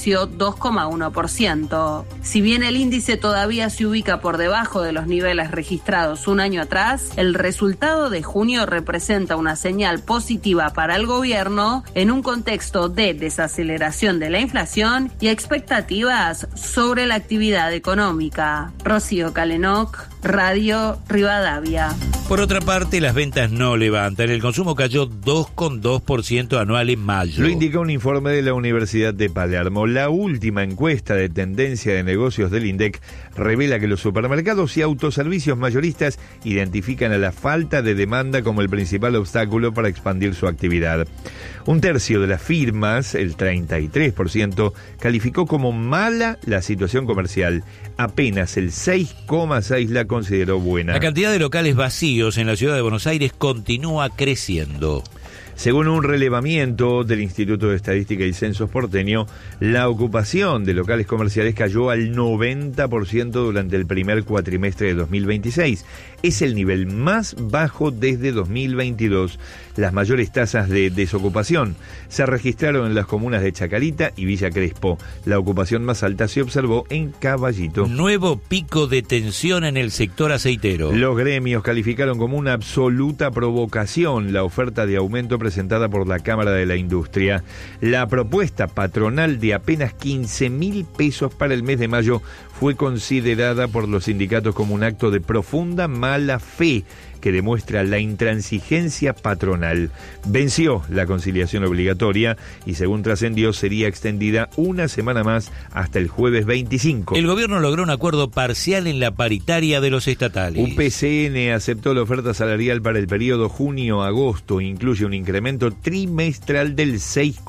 creció 2,1%. Si bien el índice todavía se ubica por debajo de los niveles registrados un año atrás, el resultado de junio representa una señal positiva para el gobierno en un contexto de desaceleración de la inflación y expectativas sobre la actividad económica. Rocío Calenoc, Radio Rivadavia. Por otra parte, las ventas no levantan. El consumo cayó 2,2% anual en mayo. Lo indica un informe de la Universidad de Palermo. La última encuesta de tendencia de negocios del INDEC revela que los supermercados y autoservicios mayoristas identifican a la falta de demanda como el principal obstáculo para expandir su actividad. Un tercio de las firmas, el 33%, calificó como mala la situación comercial. Apenas el 6,6% la consideró buena. La cantidad de locales vacíos en la ciudad de Buenos Aires continúa creciendo. Según un relevamiento del Instituto de Estadística y Censos porteño, la ocupación de locales comerciales cayó al 90% durante el primer cuatrimestre de 2026. Es el nivel más bajo desde 2022. Las mayores tasas de desocupación se registraron en las comunas de Chacarita y Villa Crespo. La ocupación más alta se observó en Caballito. Nuevo pico de tensión en el sector aceitero. Los gremios calificaron como una absoluta provocación la oferta de aumento presentada por la Cámara de la Industria. La propuesta patronal de apenas 15.000 pesos para el mes de mayo fue considerada por los sindicatos como un acto de profunda mala fe que demuestra la intransigencia patronal. Venció la conciliación obligatoria y, según trascendió, sería extendida una semana más hasta el jueves 25. El gobierno logró un acuerdo parcial en la paritaria de los estatales. UPCN aceptó la oferta salarial para el periodo junio-agosto. Incluye un incremento trimestral del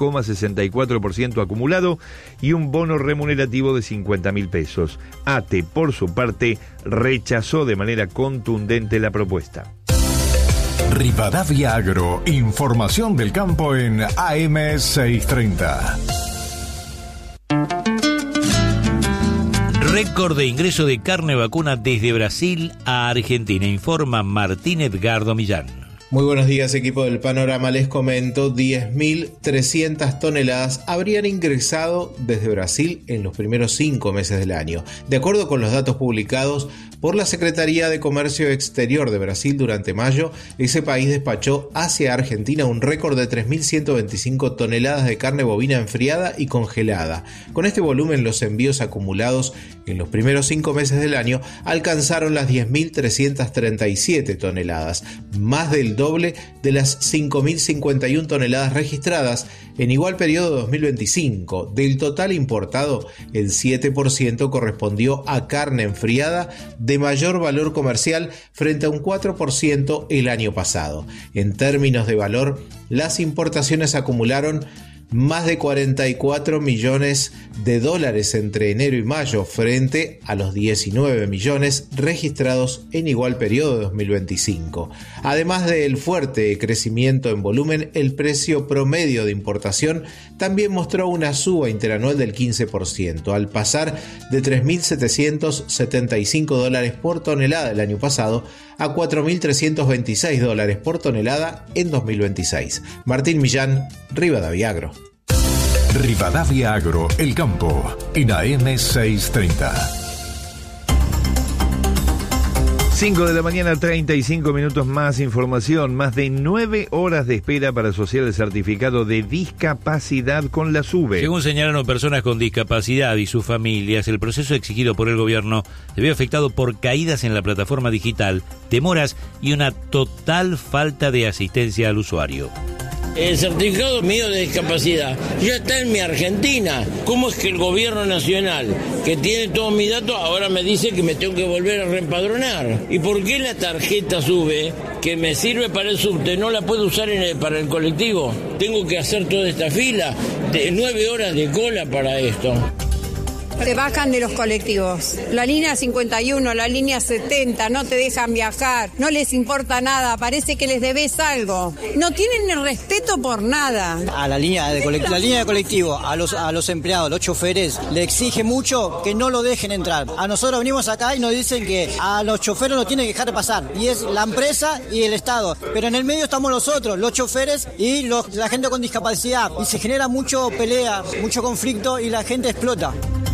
6,64% acumulado y un bono remunerativo de 50.000 pesos. ATE, por su parte, rechazó de manera contundente la propuesta. Rivadavia Agro, información del campo en AM630. Récord de ingreso de carne vacuna desde Brasil a Argentina, informa Martín Edgardo Millán. Muy buenos días, equipo del Panorama. Les comento, 10.300 toneladas habrían ingresado desde Brasil en los primeros 5 meses del año. De acuerdo con los datos publicados por la Secretaría de Comercio Exterior de Brasil durante mayo, ese país despachó hacia Argentina un récord de 3.125 toneladas de carne bovina enfriada y congelada. Con este volumen, los envíos acumulados en los primeros 5 meses del año alcanzaron las 10.337 toneladas, más del doble de las 5.051 toneladas registradas en igual periodo de 2025. Del total importado, el 7% correspondió a carne enfriada de mayor valor comercial frente a un 4% el año pasado. En términos de valor, las importaciones acumularon más de 44 millones de dólares entre enero y mayo frente a los 19 millones registrados en igual periodo de 2025. Además del fuerte crecimiento en volumen, el precio promedio de importación también mostró una suba interanual del 15%, al pasar de 3.775 dólares por tonelada el año pasado a 4.326 dólares por tonelada en 2026. Martín Millán, Rivadavia Agro. Rivadavia Agro, el campo, en AM630. 5 de la mañana, 35 minutos más información. Más de 9 horas de espera para asociar el certificado de discapacidad con la SUBE. Según señalaron personas con discapacidad y sus familias, el proceso exigido por el gobierno se vio afectado por caídas en la plataforma digital, demoras y una total falta de asistencia al usuario. El certificado mío de discapacidad ya está en mi Argentina. ¿Cómo es que el gobierno nacional, que tiene todos mis datos, ahora me dice que me tengo que volver a reempadronar? ¿Y por qué la tarjeta SUBE, que me sirve para el subte, no la puedo usar para el colectivo? Tengo que hacer toda esta fila de 9 horas de cola para esto. te bajan de los colectivos. La línea 51, la línea 70, no te dejan viajar, no les importa nada, parece que les debes algo. No tienen el respeto por nada. A la línea de colectivo, a los empleados, los choferes, le exige mucho que no lo dejen entrar. A nosotros venimos acá y nos dicen que a los choferes nos tienen que dejar pasar. Y es la empresa y el Estado. Pero en el medio estamos nosotros, los choferes y la gente con discapacidad. Y se genera mucho pelea, mucho conflicto y la gente explota.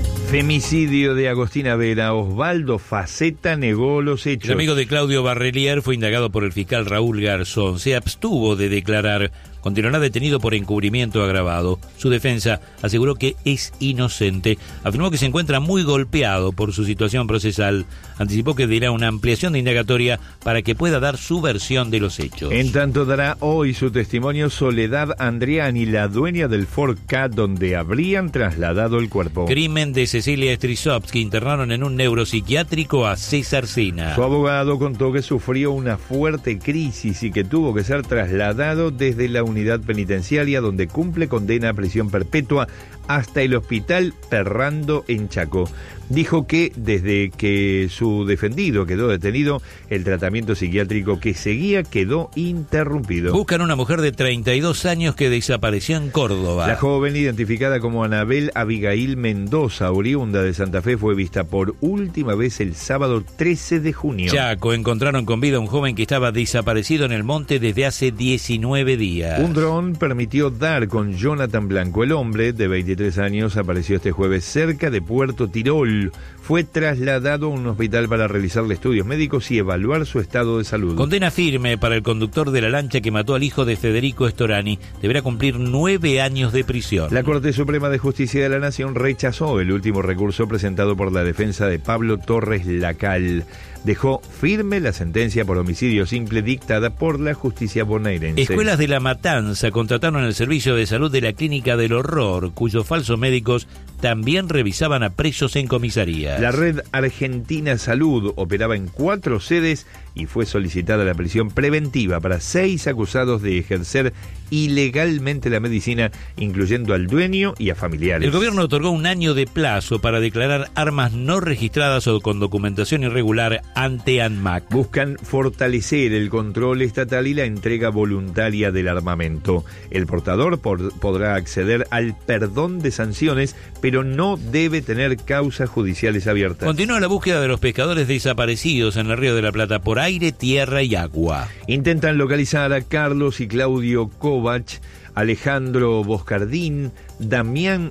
Femicidio de Agostina Vera. Osvaldo Faceta negó los hechos. El amigo de Claudio Barrelier fue indagado por el fiscal Raúl Garzón. Se abstuvo de declarar. Continuará detenido por encubrimiento agravado. Su defensa aseguró que es inocente. Afirmó que se encuentra muy golpeado por su situación procesal. Anticipó que dirá una ampliación de indagatoria para que pueda dar su versión de los hechos. En tanto, dará hoy su testimonio Soledad Andriani, la dueña del Ford Ka donde habrían trasladado el cuerpo. Crimen de Cecilia Strisovsky. Internaron en un neuropsiquiátrico a César Sina. Su abogado contó que sufrió una fuerte crisis y que tuvo que ser trasladado desde la unidad penitenciaria donde cumple condena a prisión perpetua hasta el hospital Perrando en Chaco. Dijo que desde que su defendido quedó detenido, el tratamiento psiquiátrico que seguía quedó interrumpido. Buscan una mujer de 32 años que desapareció en Córdoba. La joven, identificada como Anabel Abigail Mendoza, oriunda de Santa Fe, fue vista por última vez el sábado 13 de junio. Chaco, encontraron con vida a un joven que estaba desaparecido en el monte desde hace 19 días. Un dron permitió dar con Jonathan Blanco. El hombre, de 23 años, apareció este jueves cerca de Puerto Tirol. Fue trasladado a un hospital para realizarle estudios médicos y evaluar su estado de salud. Condena firme para el conductor de la lancha que mató al hijo de Federico Storani. Deberá cumplir 9 años de prisión. La Corte Suprema de Justicia de la Nación rechazó el último recurso presentado por la defensa de Pablo Torres Lacal. Dejó firme la sentencia por homicidio simple dictada por la justicia bonaerense. Escuelas de La Matanza contrataron el servicio de salud de la Clínica del Horror, cuyos falsos médicos también revisaban a presos en comisarías. La Red Argentina Salud operaba en 4 sedes y fue solicitada la prisión preventiva para 6 acusados de ejercer ilegalmente la medicina, incluyendo al dueño y a familiares. El gobierno otorgó un año de plazo para declarar armas no registradas o con documentación irregular ante ANMAC. Buscan fortalecer el control estatal y la entrega voluntaria del armamento. El portador podrá acceder al perdón de sanciones, pero no debe tener causas judiciales abiertas. Continúa la búsqueda de los pescadores desaparecidos en el Río de la Plata por aire, tierra y agua. Intentan localizar a Carlos y Claudio Kovac, Alejandro Boscardín, Damián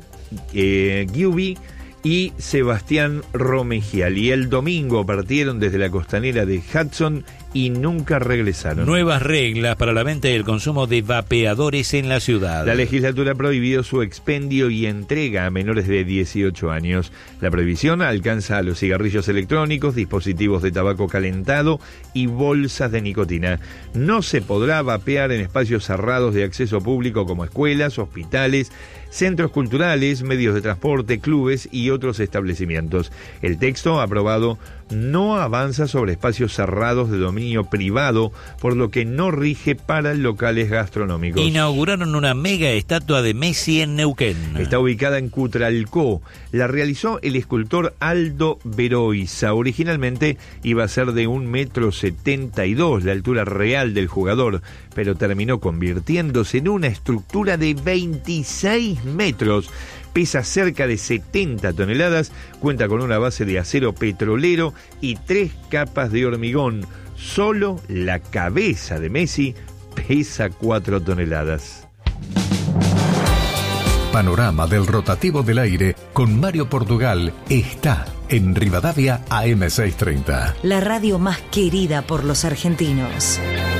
Giubi y Sebastián Romegial. Y el domingo partieron desde la costanera de Hudson y nunca regresaron. Nuevas reglas para la venta y el consumo de vapeadores en la ciudad. La legislatura prohibió su expendio y entrega a menores de 18 años. La prohibición alcanza a los cigarrillos electrónicos, dispositivos de tabaco calentado y bolsas de nicotina. No se podrá vapear en espacios cerrados de acceso público como escuelas, hospitales, centros culturales, medios de transporte, clubes y otros establecimientos. El texto aprobado no avanza sobre espacios cerrados de dominio privado, por lo que no rige para locales gastronómicos. Inauguraron una mega estatua de Messi en Neuquén. Está ubicada en Cutralcó. La realizó el escultor Aldo Beroiza. Originalmente iba a ser de 1,72 m, la altura real del jugador, pero terminó convirtiéndose en una estructura de 26 metros. Pesa cerca de 70 toneladas, cuenta con una base de acero petrolero y 3 capas de hormigón. Solo la cabeza de Messi pesa 4 toneladas. Panorama del rotativo del aire con Mario Portugal está en Rivadavia AM630. La radio más querida por los argentinos.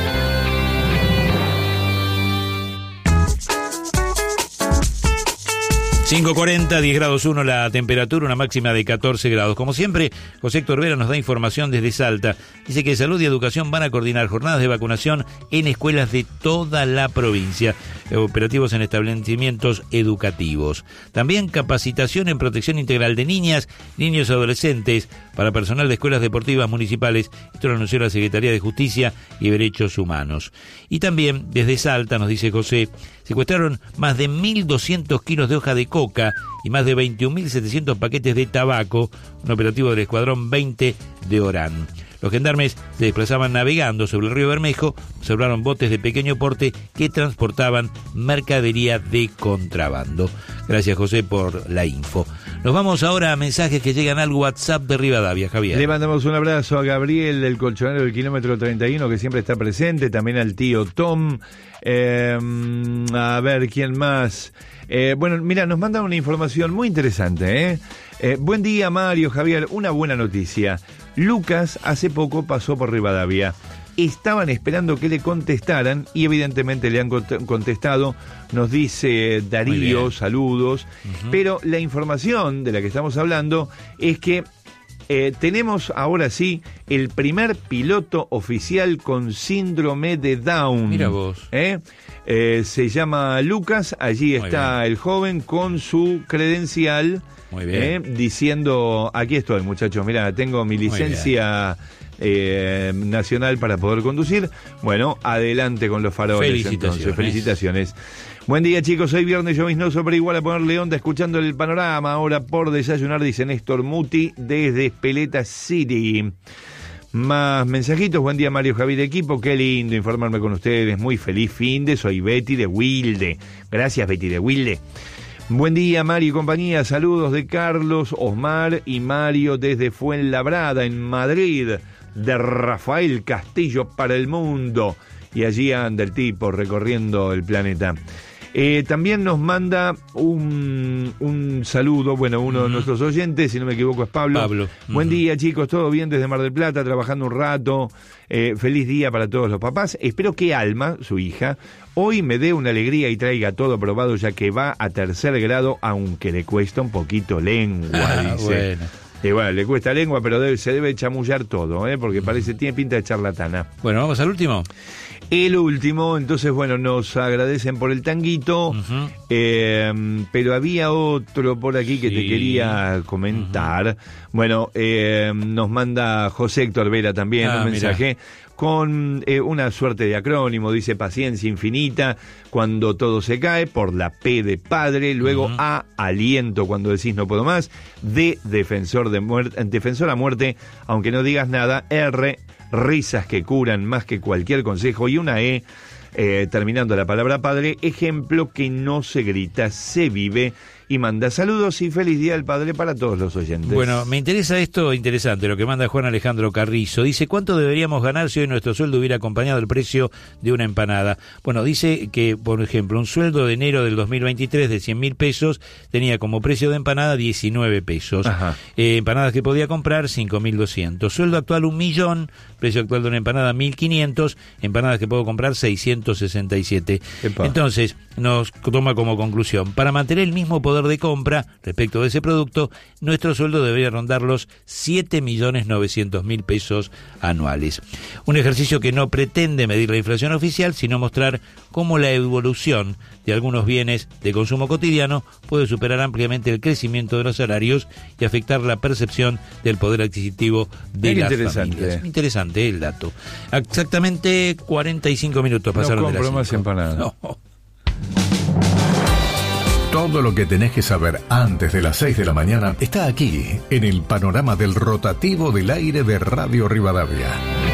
5:40, 10 grados 1 la temperatura, una máxima de 14 grados. Como siempre, José Héctor Vera nos da información desde Salta. Dice que Salud y Educación van a coordinar jornadas de vacunación en escuelas de toda la provincia, operativos en establecimientos educativos. También capacitación en protección integral de niñas, niños y adolescentes para personal de escuelas deportivas municipales. Esto lo anunció la Secretaría de Justicia y Derechos Humanos. Y también desde Salta, nos dice José, secuestraron más de 1.200 kilos de hoja de coca coca y más de 21.700 paquetes de tabaco, un operativo del Escuadrón 20 de Orán. Los gendarmes se desplazaban navegando sobre el río Bermejo, observaron botes de pequeño porte que transportaban mercadería de contrabando. Gracias, José, por la info. Nos vamos ahora a mensajes que llegan al WhatsApp de Rivadavia, Javier. Le mandamos un abrazo a Gabriel, del colchonero del kilómetro 31, que siempre está presente, también al tío Tom. A ver, ¿quién más? Bueno, mira, nos mandan una información muy interesante, buen día, Mario, Javier, una buena noticia. Lucas hace poco pasó por Rivadavia. Estaban esperando que le contestaran y evidentemente le han contestado. Nos dice Darío, saludos. Pero la información de la que estamos hablando es que tenemos ahora sí el primer piloto oficial con síndrome de Down. Mira vos. Se llama Lucas, allí está el joven con su credencial. Muy bien. Diciendo, aquí estoy, muchachos, mira, tengo mi licencia nacional para poder conducir. Bueno, adelante con los faroles. Entonces, felicitaciones. Buen día, chicos, hoy viernes lloviznoso, pero igual a ponerle onda escuchando el panorama. Ahora por desayunar, dice Néstor Muti desde Espeleta City. Más mensajitos. Buen día, Mario, Javier, equipo. Qué lindo informarme con ustedes. Muy feliz finde. Soy Betty de Wilde. Gracias, Betty de Wilde. Buen día, Mario y compañía. Saludos de Carlos, Osmar y Mario desde Fuenlabrada, en Madrid. De Rafael Castillo para el mundo. Y allí anda el tipo recorriendo el planeta. También nos manda un saludo, bueno, uno de nuestros oyentes, si no me equivoco es Pablo. Buen día, chicos, todo bien desde Mar del Plata, trabajando un rato. Feliz día para todos los papás. Espero que Alma, su hija, hoy me dé una alegría y traiga todo aprobado, ya que va a 3er grado, aunque le cuesta un poquito lengua, dice. Bueno, le cuesta lengua, pero se debe chamullar todo, porque tiene pinta de charlatana. Bueno, vamos al último. El último, entonces, bueno, nos agradecen por el tanguito, pero había otro por aquí que te quería comentar. Bueno, nos manda José Héctor Vera también un mensaje con una suerte de acrónimo, dice paciencia infinita cuando todo se cae, por la P de padre, luego A, aliento cuando decís no puedo más, D, defensor a muerte, aunque no digas nada, R, risas que curan más que cualquier consejo, y una E, terminando la palabra padre, ejemplo que no se grita, se vive. Y manda saludos y feliz día del padre para todos los oyentes. Bueno, me interesa esto interesante, lo que manda Juan Alejandro Carrizo. Dice, ¿cuánto deberíamos ganar si hoy nuestro sueldo hubiera acompañado el precio de una empanada? Bueno, dice que, por ejemplo, un sueldo de enero del 2023 de 100.000 pesos tenía como precio de empanada 19 pesos. Empanadas que podía comprar 5.200. Sueldo actual 1.000.000, precio actual de una empanada 1.500, empanadas que puedo comprar 667. Epa. Entonces, nos toma como conclusión, para mantener el mismo poder de compra respecto de ese producto, nuestro sueldo debería rondar los 7.900.000 pesos anuales. Un ejercicio que no pretende medir la inflación oficial, sino mostrar cómo la evolución de algunos bienes de consumo cotidiano puede superar ampliamente el crecimiento de los salarios y afectar la percepción del poder adquisitivo de las familias. Interesante el dato. Exactamente 45 minutos pasaron de las 5. No compro más empanadas. No. Todo lo que tenés que saber antes de las 6 de la mañana está aquí, en el panorama del rotativo del aire de Radio Rivadavia.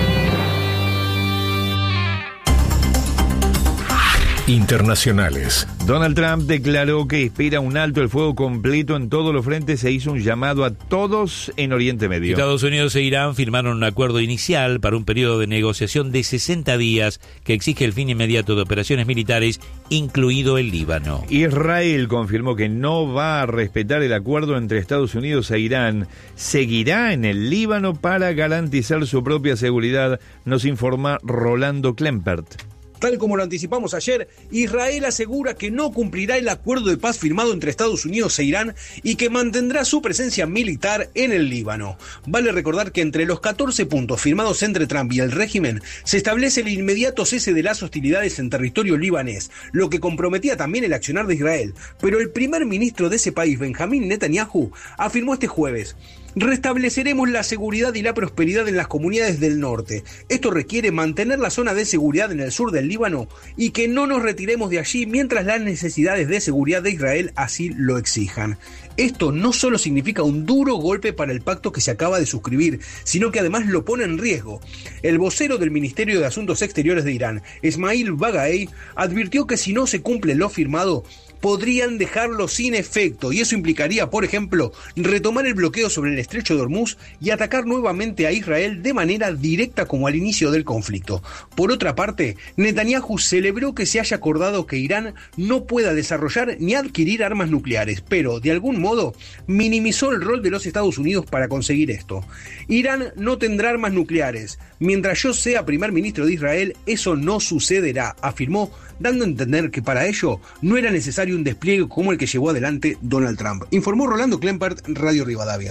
Internacionales. Donald Trump declaró que espera un alto el fuego completo en todos los frentes e hizo un llamado a todos en Oriente Medio. Estados Unidos e Irán firmaron un acuerdo inicial para un periodo de negociación de 60 días que exige el fin inmediato de operaciones militares, incluido el Líbano. Israel confirmó que no va a respetar el acuerdo entre Estados Unidos e Irán. Seguirá en el Líbano para garantizar su propia seguridad, nos informa Rolando Klempert. Tal como lo anticipamos ayer, Israel asegura que no cumplirá el acuerdo de paz firmado entre Estados Unidos e Irán y que mantendrá su presencia militar en el Líbano. Vale recordar que entre los 14 puntos firmados entre Trump y el régimen se establece el inmediato cese de las hostilidades en territorio libanés, lo que comprometía también el accionar de Israel. Pero el primer ministro de ese país, Benjamín Netanyahu, afirmó este jueves: restableceremos la seguridad y la prosperidad en las comunidades del norte. Esto requiere mantener la zona de seguridad en el sur del Líbano y que no nos retiremos de allí mientras las necesidades de seguridad de Israel así lo exijan. Esto no solo significa un duro golpe para el pacto que se acaba de suscribir, sino que además lo pone en riesgo. El vocero del Ministerio de Asuntos Exteriores de Irán, Esmail Bagaei, advirtió que si no se cumple lo firmado, podrían dejarlo sin efecto, y eso implicaría, por ejemplo, retomar el bloqueo sobre el estrecho de Hormuz y atacar nuevamente a Israel de manera directa como al inicio del conflicto. Por otra parte, Netanyahu celebró que se haya acordado que Irán no pueda desarrollar ni adquirir armas nucleares, pero de algún modo minimizó el rol de los Estados Unidos para conseguir esto. Irán no tendrá armas nucleares. Mientras yo sea primer ministro de Israel, eso no sucederá, afirmó, dando a entender que para ello no era necesario un despliegue como el que llevó adelante Donald Trump. Informó Rolando Klempert, Radio Rivadavia.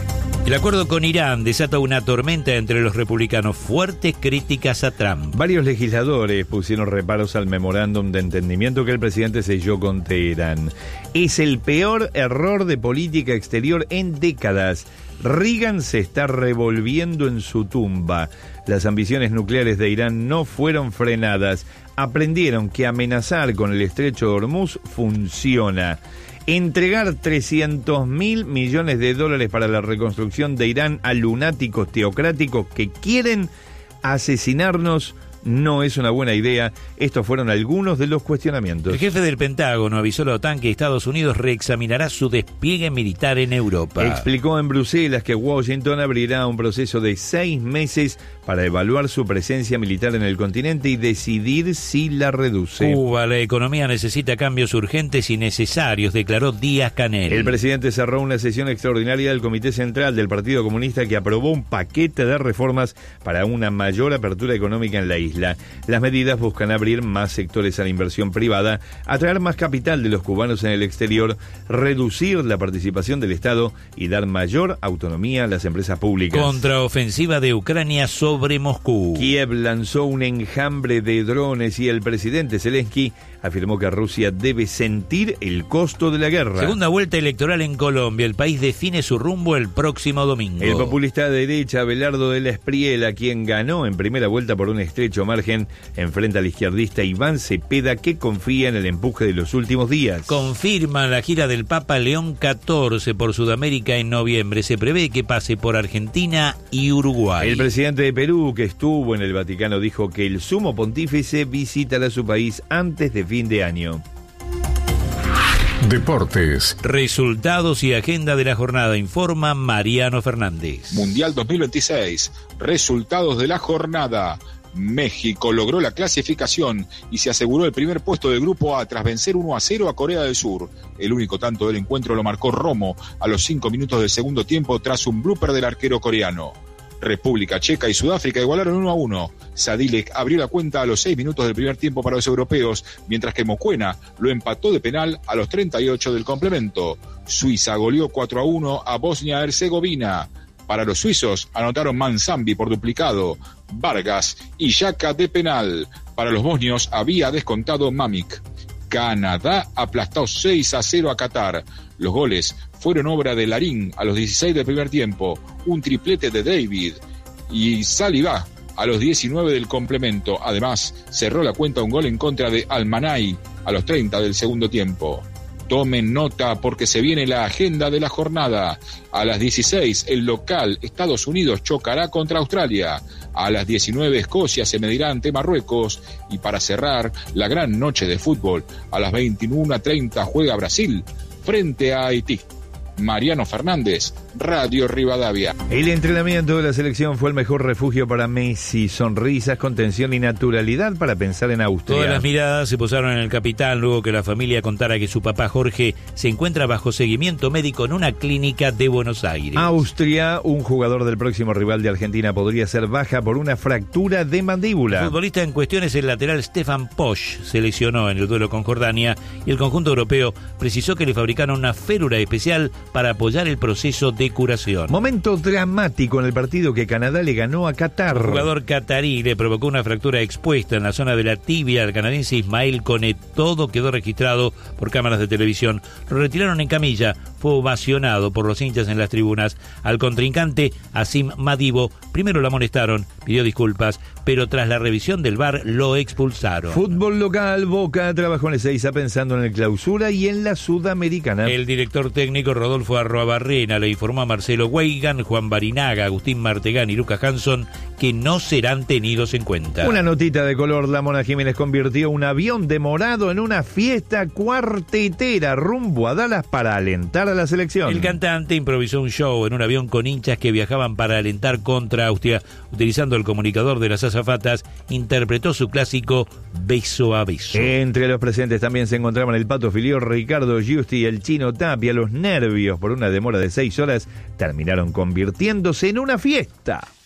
El acuerdo con Irán desata una tormenta entre los republicanos, fuertes críticas a Trump. Varios legisladores pusieron reparos al memorándum de entendimiento que el presidente selló con Teherán. Es el peor error de política exterior en décadas. Reagan se está revolviendo en su tumba. Las ambiciones nucleares de Irán no fueron frenadas. Aprendieron que amenazar con el estrecho de Hormuz funciona. Entregar $300.000 millones para la reconstrucción de Irán a lunáticos teocráticos que quieren asesinarnos no es una buena idea. Estos fueron algunos de los cuestionamientos. El jefe del Pentágono avisó a la OTAN que Estados Unidos reexaminará su despliegue militar en Europa. Explicó en Bruselas que Washington abrirá un proceso de 6 meses para evaluar su presencia militar en el continente y decidir si la reduce. Cuba, la economía necesita cambios urgentes y necesarios, declaró Díaz-Canel. El presidente cerró una sesión extraordinaria del Comité Central del Partido Comunista que aprobó un paquete de reformas para una mayor apertura económica en la isla. Las medidas buscan abrir más sectores a la inversión privada, atraer más capital de los cubanos en el exterior, reducir la participación del Estado y dar mayor autonomía a las empresas públicas. Contraofensiva de Ucrania sobre Moscú. Kiev lanzó un enjambre de drones y el presidente Zelensky afirmó que Rusia debe sentir el costo de la guerra. Segunda vuelta electoral en Colombia. El país define su rumbo el próximo domingo. El populista de derecha Abelardo de la Espriella, quien ganó en primera vuelta por un estrecho margen, enfrenta al izquierdista Iván Cepeda, que confía en el empuje de los últimos días. Confirma la gira del Papa León XIV por Sudamérica en noviembre. Se prevé que pase por Argentina y Uruguay. El presidente de Perú, que estuvo en el Vaticano, dijo que el sumo pontífice visitará su país antes de fin de año. Deportes. Resultados y agenda de la jornada, informa Mariano Fernández. Mundial 2026. Resultados de la jornada. México logró la clasificación y se aseguró el primer puesto del Grupo A tras vencer 1-0 a Corea del Sur. El único tanto del encuentro lo marcó Romo a los 5 minutos del segundo tiempo tras un blooper del arquero coreano. República Checa y Sudáfrica igualaron 1-1. Sadilek abrió la cuenta a los 6 minutos del primer tiempo para los europeos, mientras que Mocuena lo empató de penal a los 38 del complemento. Suiza goleó 4-1 a Bosnia-Herzegovina. Para los suizos anotaron Manzambi por duplicado, Vargas y Xhaka de penal. Para los bosnios había descontado Mamic. Canadá aplastó 6-0 a Qatar. Los goles fueron obra de Larín a los 16 del primer tiempo, un triplete de David y Saliba a los 19 del complemento. Además, cerró la cuenta un gol en contra de Almanay a los 30 del segundo tiempo. Tomen nota porque se viene la agenda de la jornada. A las 16, el local Estados Unidos chocará contra Australia. A las 19, Escocia se medirá ante Marruecos. Y para cerrar, la gran noche de fútbol, a las 21:30 juega Brasil frente a Haití. Mariano Fernández, Radio Rivadavia. El entrenamiento de la selección fue el mejor refugio para Messi. Sonrisas, contención y naturalidad para pensar en Austria. Todas las miradas se posaron en el capitán luego que la familia contara que su papá Jorge se encuentra bajo seguimiento médico en una clínica de Buenos Aires. Austria, un jugador del próximo rival de Argentina, podría ser baja por una fractura de mandíbula. El futbolista en cuestión es el lateral Stefan Posch. Se lesionó en el duelo con Jordania y el conjunto europeo precisó que le fabricaron una férula especial para apoyar el proceso de curación. Momento dramático en el partido que Canadá le ganó a Qatar. El jugador catarí le provocó una fractura expuesta en la zona de la tibia al canadiense Ismael Kone. Todo quedó registrado por cámaras de televisión. Lo retiraron en camilla. Fue ovacionado por los hinchas en las tribunas. Al contrincante, Asim Madibo, primero lo amonestaron, pidió disculpas, pero tras la revisión del VAR lo expulsaron. Fútbol local, Boca trabajó en Ezeiza pensando en el clausura y en la Sudamericana. El director técnico Rodolfo Arruabarrena le informó a Marcelo Weigan, Juan Barinaga, Agustín Martegán y Lucas Hanson que no serán tenidos en cuenta. Una notita de color, la Mona Jiménez convirtió un avión de morado en una fiesta cuartetera rumbo a Dallas para alentar a la selección. El cantante improvisó un show en un avión con hinchas que viajaban para alentar contra Austria. Utilizando el comunicador de las azafatas, interpretó su clásico Beso a Beso. Entre los presentes también se encontraban el Pato Filió, Ricardo Giusti y el Chino Tapia. Los nervios por una demora de 6 horas terminaron convirtiéndose en una fiesta.